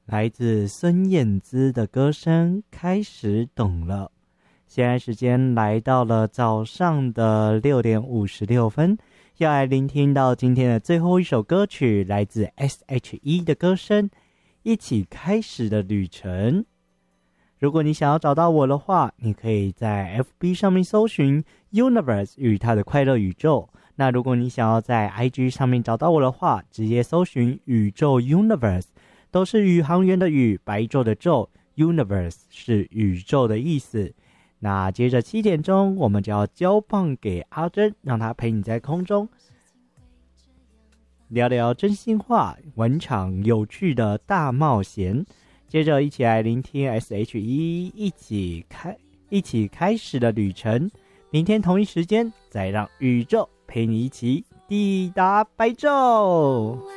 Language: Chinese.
来自孙燕姿的歌声开始懂了。现在时间来到了早上的6点56分，要来聆听到今天的最后一首歌曲，来自 S.H.E 的歌声，一起开始的旅程。如果你想要找到我的话，你可以在 FB 上面搜寻 Universe 与它的快乐宇宙。那如果你想要在 IG 上面找到我的话，直接搜寻宇宙 Universe， 都是宇航员的宇，白昼的昼， Universe 是宇宙的意思。那接着7点钟我们就要交棒给阿珍，让她陪你在空中聊聊真心话，玩场有趣的大冒险。接着一起来聆听 S.H.E 一起开始的旅程。明天同一时间再让宇宙陪你一起抵达白昼。